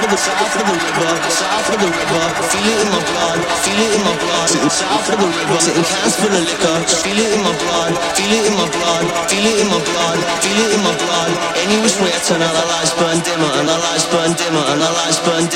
south of the river, feel it in my blood, feel it in my blood. Sitting south of the river, sitting cans full of liquor, feel it in my blood, feel it in my blood, feel it in my blood, feel it in my blood. Any which way I turn out, the lights burn dimmer, and the lights burn dimmer, and the lights burn dimmer.